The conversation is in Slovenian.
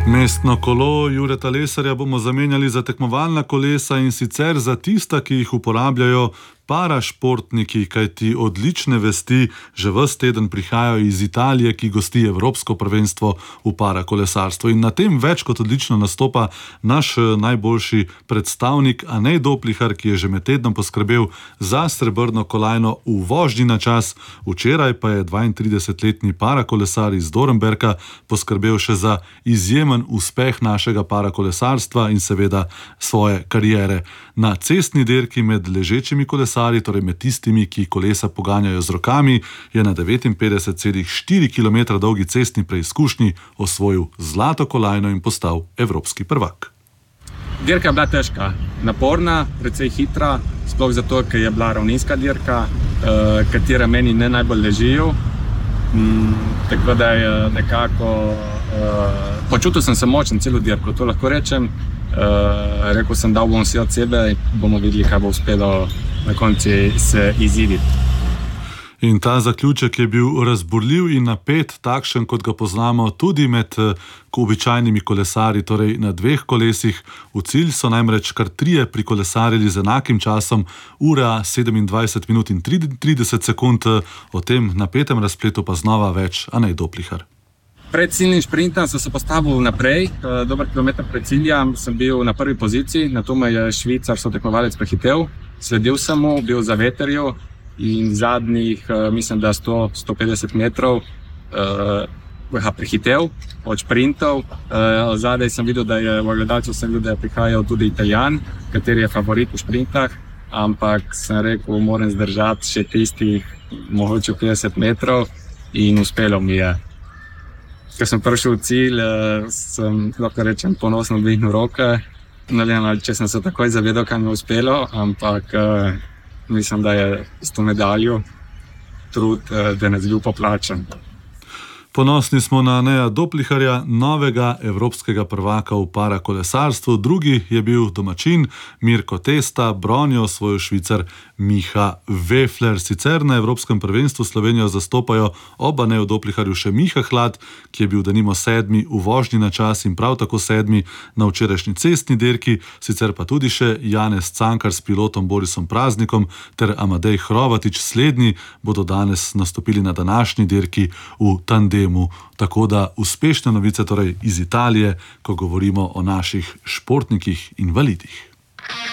Mestno kolo Jureta Lesarja bomo zamenjali za tekmovalna kolesa, in sicer za tista, ki jih uporabljajo parašportniki, kajti odlične vesti že ves teden prihajajo iz Italije, ki gosti Evropsko prvenstvo v parakolesarstvu. In na tem več kot odlično nastopa naš najboljši predstavnik Anej Doplihar, ki je že med tednom poskrbel za srebrno kolajno v vožnji na čas. Včeraj pa je 32-letni parakolesar iz Dornberka poskrbel še za izjemen uspeh našega parakolesarstva in seveda svoje kariere. Na cestni dirki med ležečimi kolesarji, torej med tistimi, ki kolesa poganjajo z rokami, je na 59,4 km dolgi cestni preizkušnji osvojil zlato kolajno in postal evropski prvak. Dirka je bila težka, naporna, precej hitra, sploh zato, ker je bila ravninska dirka, katera meni ne najbolj ležijo. Tako da je nekako počutil sem se močen celo dirko, to lahko rečem. Rekel sem, dal bom vse od sebe in bomo videli, kaj bo uspelo na konci se iziditi. In ta zaključek je bil razburljiv in napet, takšen, kot ga poznamo tudi med običajnimi kolesarji, torej na dveh kolesih. V cilj so namreč kar trije prikolesarili z enakim časom, ura 27 minut in 30 sekund. O tem napetem razpletu pa znova več Anej Doplihar. Pred ciljnim šprintom sem se postavil naprej, dober kilometer pred ciljem sem bil na prvi poziciji, nato me je Švicar sotekmovalec prehitel, sledil sem mu, bil za veterjo in zadnjih, mislim, da 100-150 metrov ga prehitel od šprintov. Zadaj sem videl, da je v gledalcu prihajal tudi Italijan, kateri je favorit v šprintah, ampak sem rekel, moram zdržati še tistih mogoče 50 metrov in uspelo mi je. Ko sem prišel v cilj, sem, lahko rečem, ponosno dvignil roke. Ne vem, če sem se takoj zavedal, kaj mi je uspelo, ampak mislim, da je s to medaljo trud, da ne bil poplačan. Ponosni smo na Aneja Dopliharja, novega evropskega prvaka v parakolesarstvu. Drugi je bil domačin Mirko Testa, bronjo osvojil Švicar Miha Wefler. Sicer na Evropskem prvenstvu Slovenijo zastopajo ob Aneju Dopliharju še Miha Hlad, ki je bil denimo 7. v vožnji na čas in prav tako 7. na včerajšnji cestni dirki, sicer pa tudi še Janez Cankar s pilotom Borisom Praznikom ter Amadej Hrovatič. Slednji bodo danes nastopili na današnji dirki v tandemu. Tako da uspešne novice torej iz Italije, ko govorimo o naših športnikih invalidih.